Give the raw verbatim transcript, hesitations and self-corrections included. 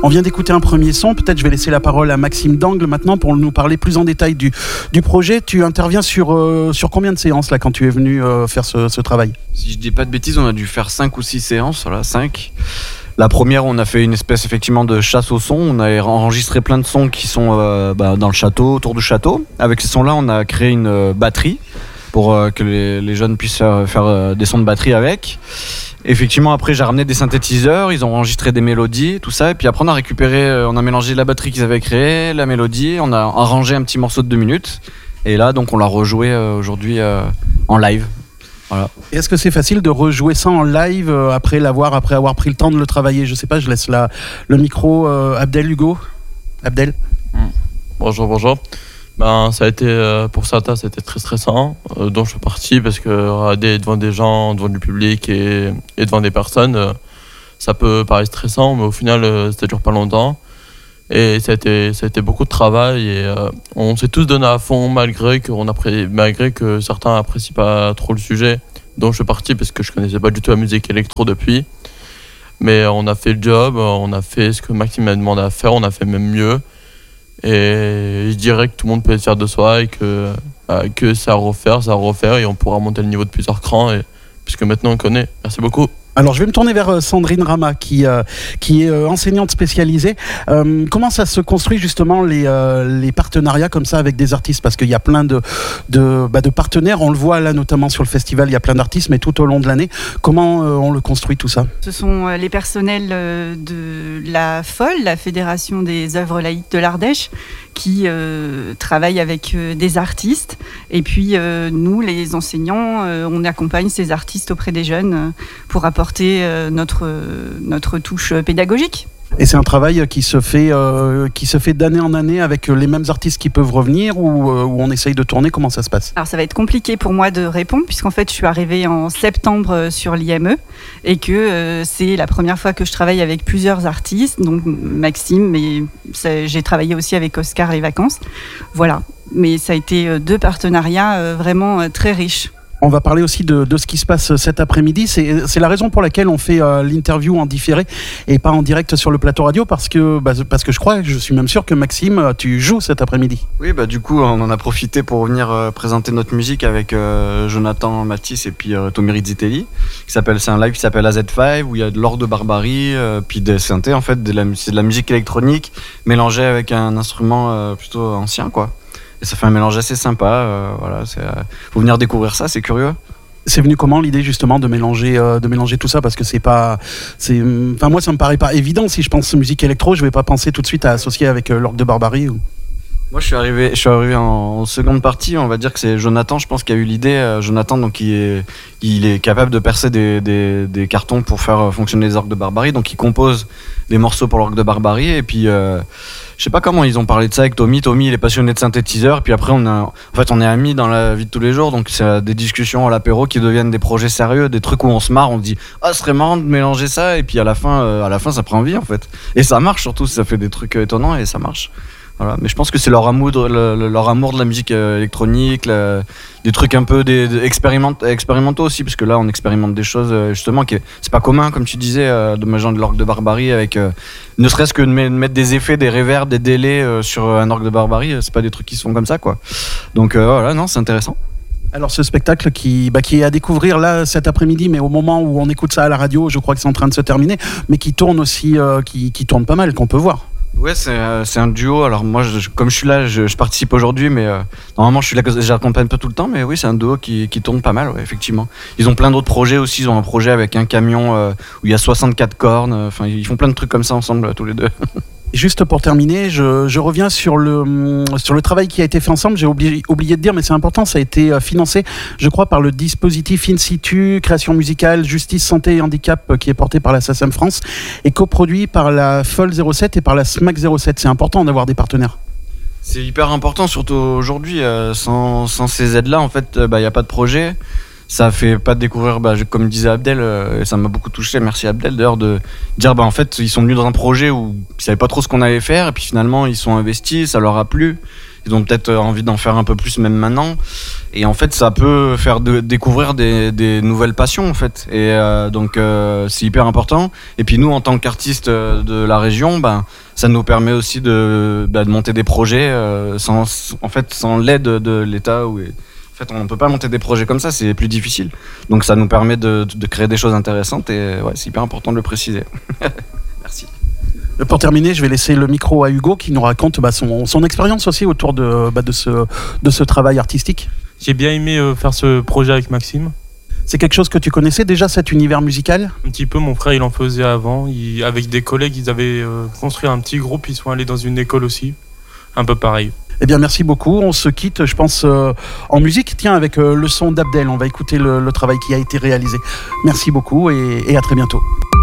On vient d'écouter un premier son, peut-être je vais laisser la parole à Maxime Dangle maintenant pour nous parler plus en détail du, du projet. Tu interviens sur, euh, sur combien de séances là quand tu es venu euh, faire ce, ce travail ? Si je dis pas de bêtises, on a dû faire cinq ou six séances, voilà, cinq. La première, on a fait une espèce effectivement de chasse au son. On a enregistré plein de sons qui sont euh, bah, dans le château, autour du château. Avec ces sons-là, on a créé une euh, batterie pour euh, que les, les jeunes puissent faire, faire euh, des sons de batterie avec. Effectivement, après, j'ai ramené des synthétiseurs, ils ont enregistré des mélodies, tout ça. Et puis après, on a récupéré, euh, on a mélangé la batterie qu'ils avaient créée, la mélodie, on a arrangé un petit morceau de deux minutes. Et là, donc, on l'a rejoué euh, aujourd'hui euh, en live. Voilà. Est-ce que c'est facile de rejouer ça en live euh, après l'avoir, après avoir pris le temps de le travailler ? Je sais pas, je laisse la, le micro euh, Abdel Hugo. Abdel. Mmh. Bonjour, bonjour. Ben, ça a été, euh, pour Sata, c'était très stressant, euh, dont je suis parti parce que regarder devant des gens, devant du public et, et devant des personnes, euh, ça peut paraître stressant, mais au final, euh, ça dure pas longtemps. Et ça a été, ça a été beaucoup de travail et euh, on s'est tous donné à fond malgré, qu'on appré- malgré que certains apprécient pas trop le sujet, dont je suis parti parce que je connaissais pas du tout la musique électro depuis. Mais on a fait le job, on a fait ce que Maxime m'a demandé à faire, on a fait même mieux. Et je dirais que tout le monde peut être fier de soi et que, euh, que c'est à refaire, c'est à refaire et on pourra monter le niveau de plusieurs crans et, puisque maintenant on connaît. Merci beaucoup. Alors je vais me tourner vers Sandrine Rama qui, euh, qui est euh, enseignante spécialisée. Euh, comment ça se construit justement les, euh, les partenariats comme ça avec des artistes ? Parce qu'il y a plein de, de, bah, de partenaires, on le voit là notamment sur le festival, il y a plein d'artistes, mais tout au long de l'année, comment euh, on le construit tout ça ? Ce sont les personnels de la F O L, la Fédération des œuvres laïques de l'Ardèche, qui euh, travaillent avec euh, des artistes. Et puis euh, nous, les enseignants, euh, on accompagne ces artistes auprès des jeunes euh, pour apporter euh, notre, notre touche pédagogique. Et c'est un travail qui se fait, euh, qui se fait d'année en année avec les mêmes artistes qui peuvent revenir ou euh, où on essaye de tourner ? Comment ça se passe ? Alors ça va être compliqué pour moi de répondre puisqu'en fait je suis arrivée en septembre sur l'I M E et que euh, c'est la première fois que je travaille avec plusieurs artistes, donc Maxime, mais ça, j'ai travaillé aussi avec Oscar Les Vacances. Voilà, mais ça a été deux partenariats euh, vraiment euh, très riches. On va parler aussi de, de ce qui se passe cet après-midi. C'est, c'est la raison pour laquelle on fait euh, l'interview en différé et pas en direct sur le plateau radio parce que, bah, parce que je crois, je suis même sûr que Maxime, tu joues cet après-midi. Oui, bah du coup, on en a profité pour venir euh, présenter notre musique avec euh, Jonathan Matisse et puis euh, Tommy Rizzitelli. Qui s'appelle, c'est un live qui s'appelle A Z cinq où il y a de l'orgue de barbarie, euh, puis des synthés en fait, de la, c'est de la musique électronique mélangée avec un instrument euh, plutôt ancien quoi. Et ça fait un mélange assez sympa, euh, voilà, c'est, euh, faut venir découvrir ça, c'est curieux. C'est venu comment l'idée justement de mélanger, euh, de mélanger tout ça parce que c'est pas, c'est, enfin moi ça me paraît pas évident. Si je pense musique électro, je vais pas penser tout de suite à associer avec euh, l'orgue de barbarie. Ou... Moi je suis arrivé, je suis arrivé en seconde partie, on va dire que c'est Jonathan, je pense, qui a eu l'idée. Euh, Jonathan donc il est, il est capable de percer des, des, des cartons pour faire fonctionner les orgues de barbarie, donc il compose des morceaux pour l'orgue de barbarie et puis. Euh, Je sais pas comment ils ont parlé de ça avec Tommy. Tommy, il est passionné de synthétiseurs. Puis après, on a, en fait, on est amis dans la vie de tous les jours. Donc, c'est des discussions à l'apéro qui deviennent des projets sérieux, des trucs où on se marre. On se dit, ah, ce serait marrant de mélanger ça. Et puis à la fin, euh, à la fin, ça prend vie en fait. Et ça marche surtout. Ça fait des trucs étonnants et ça marche. Voilà. Mais je pense que c'est leur amour, de, le, le, leur amour de la musique électronique, la, des trucs un peu des, des expériment, expérimentaux aussi, parce que là on expérimente des choses justement qui c'est pas commun, comme tu disais, euh, de genre de l'orgue de barbarie avec euh, ne serait-ce que de mettre des effets, des reverbs, des délais euh, sur un orgue de barbarie, c'est pas des trucs qui se font comme ça quoi. Donc euh, voilà, non, c'est intéressant. Alors ce spectacle qui, bah, qui est à découvrir là cet après-midi, mais au moment où on écoute ça à la radio, je crois que c'est en train de se terminer, mais qui tourne aussi, euh, qui, qui tourne pas mal, qu'on peut voir. Ouais, c'est, euh, c'est un duo. Alors moi, je, comme je suis là, je, je participe aujourd'hui, mais euh, normalement, je suis là, j'accompagne pas tout le temps, mais oui, c'est un duo qui, qui tourne pas mal, ouais, effectivement. Ils ont plein d'autres projets aussi. Ils ont un projet avec un camion euh, où il y a soixante-quatre cornes. Enfin, ils font plein de trucs comme ça ensemble, tous les deux. Juste pour terminer, je, je reviens sur le, sur le travail qui a été fait ensemble. J'ai oublié, oublié de dire, mais c'est important, ça a été financé, je crois, par le dispositif In Situ, création musicale, justice, santé et handicap, qui est porté par la S A C E M France et coproduit par la F O L zéro sept et par la S M A C zéro sept. C'est important d'avoir des partenaires. C'est hyper important, surtout aujourd'hui. Euh, sans, sans ces aides-là, en fait, il euh, n'y a pas de projet. Ça fait pas découvrir, bah, je, comme disait Abdel, euh, ça m'a beaucoup touché, merci Abdel d'ailleurs, de dire bah, en fait ils sont venus dans un projet où ils savaient pas trop ce qu'on allait faire et puis finalement ils sont investis, ça leur a plu ils ont peut-être envie d'en faire un peu plus même maintenant. Et en fait, ça peut faire de, découvrir des, des nouvelles passions, en fait. Et euh, donc, euh, c'est hyper important. Et puis nous, en tant qu'artistes de la région, ben, ça nous permet aussi de, ben, de monter des projets euh, sans, en fait, sans l'aide de l'État. Ou, en fait, on ne peut pas monter des projets comme ça, c'est plus difficile. Donc, ça nous permet de, de créer des choses intéressantes. Et ouais, c'est hyper important de le préciser. Merci. Pour terminer, je vais laisser le micro à Hugo qui nous raconte bah, son, son expérience aussi autour de, bah, de, ce, de ce travail artistique. J'ai bien aimé euh, faire ce projet avec Maxime. C'est quelque chose que tu connaissais déjà, cet univers musical ? Un petit peu, mon frère il en faisait avant. Il, avec des collègues, ils avaient euh, construit un petit groupe, ils sont allés dans une école aussi. Un peu pareil. Eh bien, merci beaucoup. On se quitte, je pense, euh, en musique. Tiens, avec euh, le son d'Abdel, on va écouter le, le travail qui a été réalisé. Merci beaucoup et, et à très bientôt.